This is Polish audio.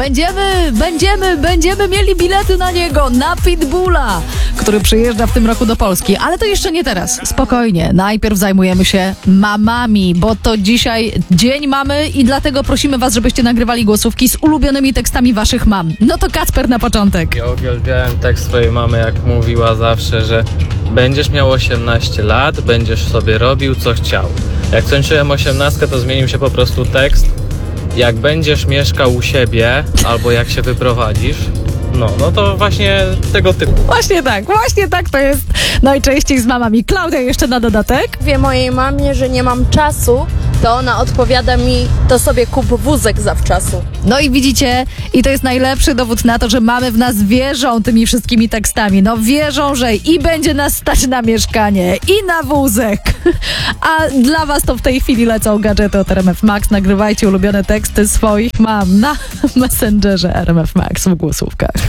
Będziemy mieli bilety na niego, na Pitbulla, który przyjeżdża w tym roku do Polski. Ale to jeszcze nie teraz. Spokojnie. Najpierw zajmujemy się mamami, bo to dzisiaj Dzień Mamy i dlatego prosimy was, żebyście nagrywali głosówki z ulubionymi tekstami waszych mam. No to Kacper na początek. Ja uwielbiałem tekst swojej mamy, jak mówiła zawsze, że będziesz miał 18 lat, będziesz sobie robił co chciał. Jak skończyłem 18, to zmienił się po prostu tekst. Jak będziesz mieszkał u siebie, albo jak się wyprowadzisz, no to właśnie tego typu. Właśnie tak to jest najczęściej z mamami. Klaudia jeszcze na dodatek. Mówię mojej mamie, że nie mam czasu, to ona odpowiada mi, to sobie kup wózek zawczasu. No i widzicie, i to jest najlepszy dowód na to, że mamy w nas wierzą tymi wszystkimi tekstami. No wierzą, że i będzie nas stać na mieszkanie, i na wózek. A dla was to w tej chwili lecą gadżety od RMF Max. Nagrywajcie ulubione teksty swoich mam na Messengerze RMF Max w głosówkach.